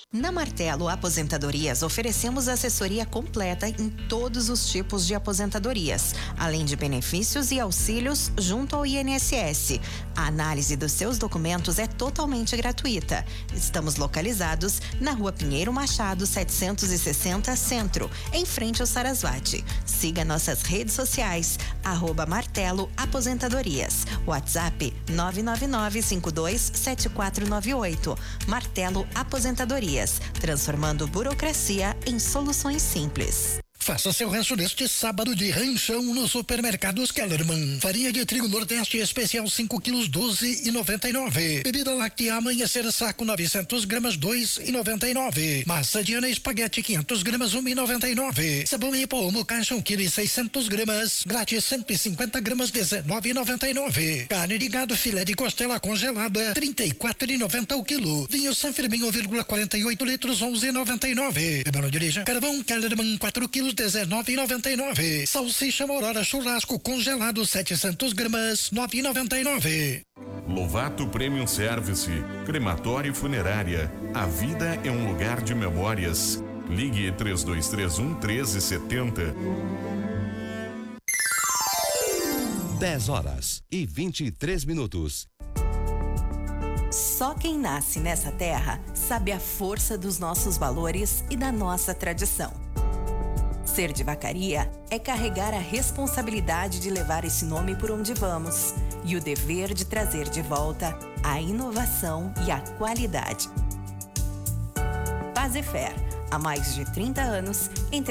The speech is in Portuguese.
Na Martelo Aposentadorias, oferecemos assessoria completa em todos os tipos de aposentadorias, além de benefícios e auxílios junto ao INSS. A análise dos seus documentos é totalmente gratuita. Estamos localizados na Rua Pinheiro Machado, 760 Centro, em frente ao Sarasvati. Siga nossas redes sociais, @Martelo Aposentadorias. WhatsApp 999527498. Martelo Aposentadorias, transformando burocracia em soluções simples. Faça seu rancho neste sábado de ranchão no Supermercados Kellerman. Farinha de trigo Nordeste especial 5 quilos 12,99. Bebida láctea Amanhecer saco 900 gramas 2,99. Massa Diana espaguete 500 gramas 1,99. Sabão em pó Omo caixa 1 quilo e 600 gramas. Grátis 150 gramas 19,99. Carne de gado filé de costela congelada 34,90 o quilo. Vinho San Firmin 1,48 litros 11,99. Não dirija. Carvão Kellerman 4 quilos 19,99. Salsicha Aurora churrasco congelado 700 gramas 9,99. Lovato Premium Service, crematório e funerária. A vida é um lugar de memórias. Ligue 3231-1370. 10h23. Só quem nasce nessa terra sabe a força dos nossos valores e da nossa tradição. Ser de Vacaria é carregar a responsabilidade de levar esse nome por onde vamos e o dever de trazer de volta a inovação e a qualidade. Paz e Fé, há mais de 30 anos, entre